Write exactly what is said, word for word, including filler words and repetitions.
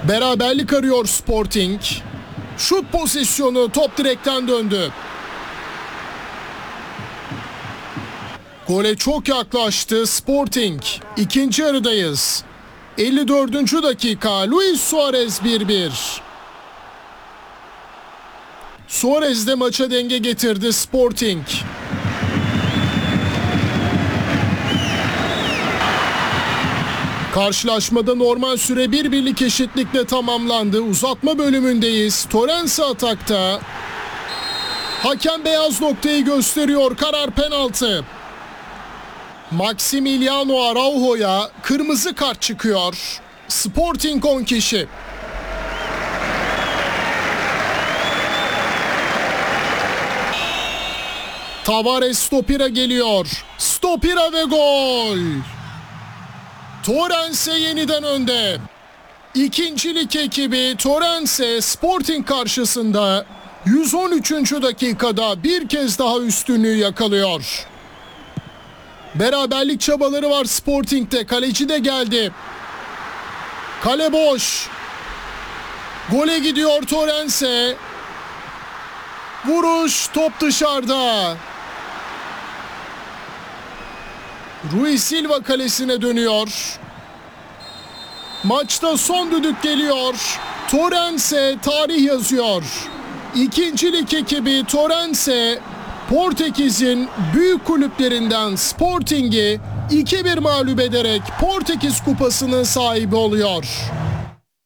Beraberlik arıyor Sporting. Şut pozisyonu, top direkten döndü. Gole çok yaklaştı Sporting. İkinci yarıdayız. elli dördüncü dakika, Luis Suarez bir bir. Suarez de maça denge getirdi Sporting. Karşılaşmada normal süre bir birlik eşitlikle tamamlandı. Uzatma bölümündeyiz. Torrens atakta. Hakem beyaz noktayı gösteriyor. Karar penaltı. Maximiliano Araujo'ya kırmızı kart çıkıyor. Sporting on kişi. Tavares stopira geliyor. Stopira ve gol. Torrens'e yeniden önde. İkincilik ekibi Torrens'e Sporting karşısında yüz on üçüncü dakikada bir kez daha üstünlüğü yakalıyor. Beraberlik çabaları var Sporting'de. Kaleci de geldi. Kale boş. Gole gidiyor Torrens'e. Vuruş, top dışarıda. Rui Silva kalesine dönüyor. Maçta son düdük geliyor. Torrens'e tarih yazıyor. İkincilik ekibi Torrens'e Portekiz'in büyük kulüplerinden Sporting'i iki bir mağlup ederek Portekiz Kupası'nın sahibi oluyor.